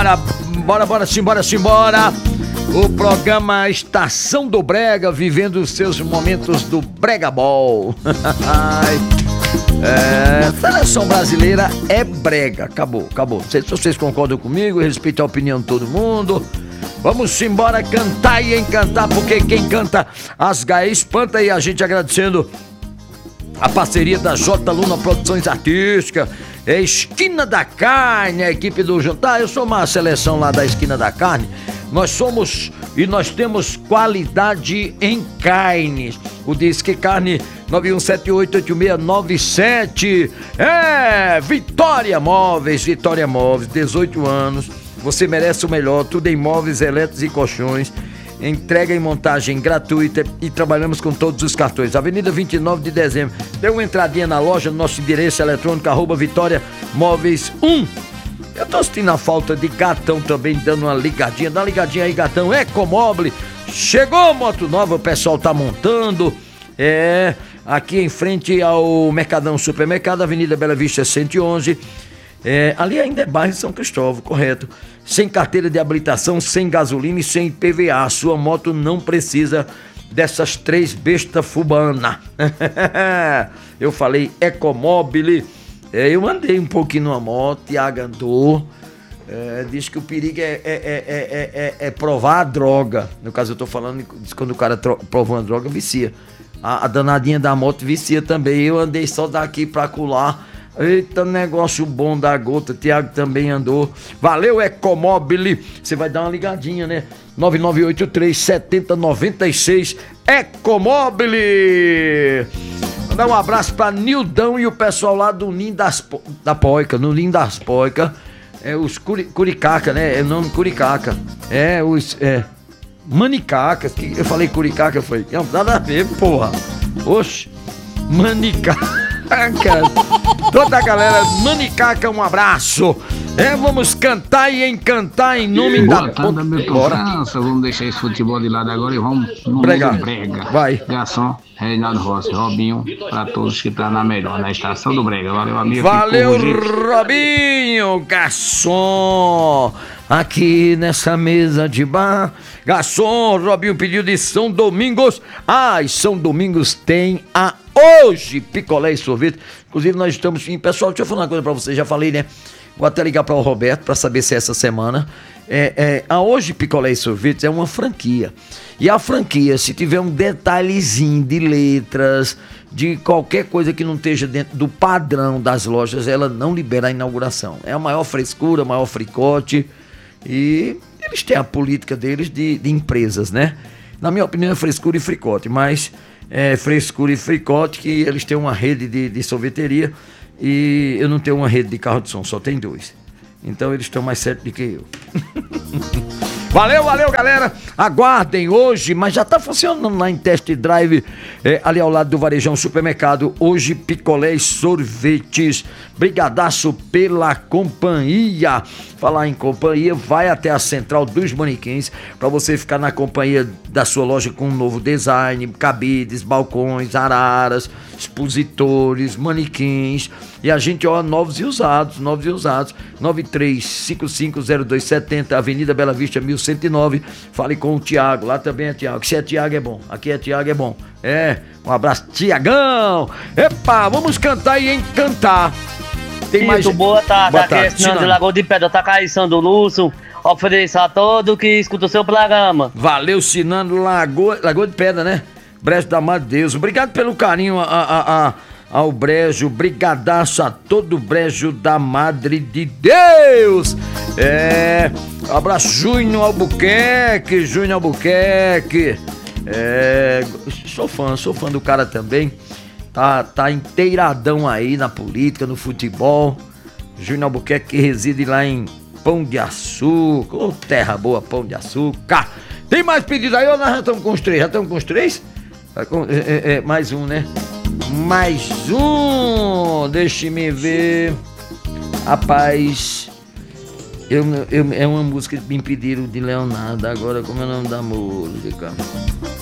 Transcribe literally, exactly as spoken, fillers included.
Simbora, bora, bora, simbora, simbora. O programa Estação do Brega, vivendo os seus momentos do Brega Ball. É, seleção brasileira é brega. Acabou, acabou. Não sei se vocês concordam comigo, eu respeito a opinião de todo mundo. Vamos embora cantar e encantar, porque quem canta as gays espanta. E a gente agradecendo a parceria da J. Luna Produções Artísticas, é Esquina da Carne, a equipe do Jantar. Eu sou uma seleção lá da Esquina da Carne. Nós somos e nós temos qualidade em carnes. O Disque Carne nove um sete oito oito seis nove sete. É, Vitória Móveis, Vitória Móveis, dezoito anos. Você merece o melhor, tudo em móveis, elétricos e colchões. Entrega e montagem gratuita e trabalhamos com todos os cartões. Avenida vinte e nove de dezembro. Dê uma entradinha na loja, no nosso endereço eletrônico, arroba Vitória Móveis um. Eu tô sentindo a falta de Gatão também, dando uma ligadinha. Dá uma ligadinha aí, Gatão. Ecomobile. Chegou moto nova, o pessoal tá montando. É, aqui em frente ao Mercadão Supermercado, Avenida Bela Vista cento e onze. É, ali ainda é bairro São Cristóvão, correto. Sem carteira de habilitação, sem gasolina e sem I P V A. Sua moto não precisa dessas três bestas fubana. Eu falei Ecomobile. É, eu andei um pouquinho numa moto, Tiago andou. É, diz que o perigo é, é, é, é, é, é provar a droga. No caso, eu tô falando diz, quando o cara tro- prova uma droga, vicia. A, a danadinha da moto vicia também. Eu andei só daqui pra colar. Eita, negócio bom da gota. Tiago também andou. Valeu, Ecomobile. Você vai dar uma ligadinha, né? nove nove oito três sete zero nove seis. Ecomobile. Mandar um abraço pra Nildão e o pessoal lá do Ninho das po- da Poica. No Ninho das Poica. É os curi, Curicaca, né? É o nome Curicaca. É os. É. Manicacas. Que eu falei Curicaca, foi. Não, nada a ver, porra. Oxe. Manicaca. Toda a galera Manicaca, um abraço. É, vamos cantar e encantar em nome Boa da... tarde, Milton França. Vamos deixar esse futebol de lado agora e vamos no Brega. mundo brega. Vai. Garçom, Reinaldo Rossi, Robinho, pra todos que estão na melhor, na estação do Brega. Valeu, amigo. Valeu, Fico Robinho, garçom. Aqui nessa mesa de bar. Garçom, Robinho pediu de São Domingos. Ah, e São Domingos tem a hoje picolé e sorvete. Inclusive nós estamos... Pessoal, deixa eu falar uma coisa pra vocês. Já falei, né? Vou até ligar para o Roberto para saber se é essa semana. É, é, a Hoje Picolé e Sorvetes é uma franquia. E a franquia, se tiver um detalhezinho de letras, de qualquer coisa que não esteja dentro do padrão das lojas, ela não libera a inauguração. É a maior frescura, maior fricote. E eles têm a política deles de, de empresas, né? Na minha opinião é frescura e fricote, mas é frescura e fricote que eles têm uma rede de, de sorveteria. E eu não tenho uma rede de carro de som, só tem dois. Então eles estão mais certos do que eu. Valeu, valeu, galera. Aguardem hoje, mas já tá funcionando lá em Test Drive, é, ali ao lado do Varejão Supermercado. Hoje, picolé e sorvetes. Brigadaço pela companhia. Falar em companhia, vai até a Central dos Manequins para você ficar na companhia da sua loja com um novo design, cabides, balcões, araras, expositores, manequins. E a gente, ó, novos e usados, novos e usados. nove três cinco cinco zero dois sete zero, Avenida Bela Vista, mil cento e nove. Fale com o Tiago, lá também é Tiago. Se é Tiago é bom, aqui é Tiago é bom. É, um abraço, Tiagão. Epa, vamos cantar e encantar. Tem mais... Boa tarde, Boa aqui é tarde, Sinando de Lagoa de Pedra, tá caíção do Lúcio. Ofereço a todo que escuta o seu programa. Valeu, Sinando, Lagoa, Lagoa de Pedra, né? Brejo da Madre Deus. Obrigado pelo carinho a, a, a, ao Brejo. Brigadaço a todo o Brejo da Madre de Deus. É. Abraço, Júnior Albuquerque. Júnior Albuquerque. É. Sou fã, sou fã do cara também. Tá, tá inteiradão aí na política, no futebol. Júnior Albuquerque que reside lá em Pão de Açúcar. Ô, terra boa, Pão de Açúcar. Tem mais pedido aí ou nós já estamos com os três? Já estamos com os três? É, é, é, mais um, né? Mais um! Deixa-me ver. Rapaz, eu, eu, é uma música que me pediram de Leonardo. Agora, como é o nome da música?